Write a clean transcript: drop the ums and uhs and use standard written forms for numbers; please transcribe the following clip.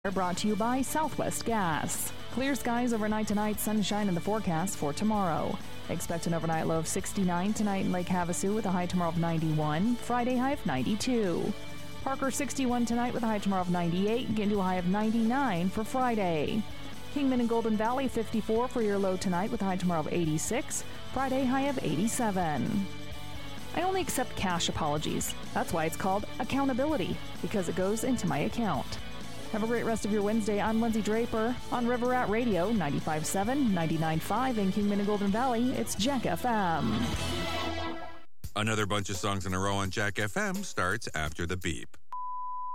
Brought to you by Southwest Gas. Clear skies overnight tonight, sunshine in the forecast for tomorrow. Expect an overnight low of 69 tonight in Lake Havasu with a high tomorrow of 91. Friday high of 92. Parker 61 tonight with a high tomorrow of 98. Getting to a high of 99 for Friday. Kingman and Golden Valley 54 for your low tonight with a high tomorrow of 86. Friday high of 87. I only accept cash apologies. That's why it's called accountability, because it goes into my account. Have a great rest of your Wednesday. I'm Lindsay Draper on River Rat Radio, 95.7, 99.5 in Kingman and Golden Valley. It's Jack FM. Another bunch of songs in a row on Jack FM starts after the beep.